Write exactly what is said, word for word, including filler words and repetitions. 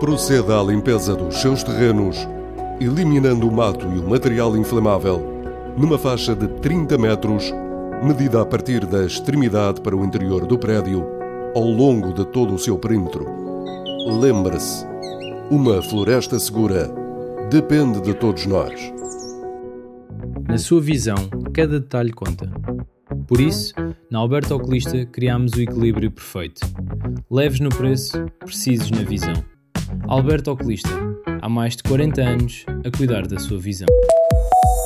Proceda à limpeza dos seus terrenos, eliminando o mato e o material inflamável, numa faixa de trinta metros, medida a partir da extremidade para o interior do prédio, ao longo de todo o seu perímetro. Lembre-se, uma floresta segura depende de todos nós. Na sua visão, cada detalhe conta. Por isso, na Alberto Oculista criámos o equilíbrio perfeito. Leves no preço, precisos na visão. Alberto Oculista, há mais de quarenta anos a cuidar da sua visão.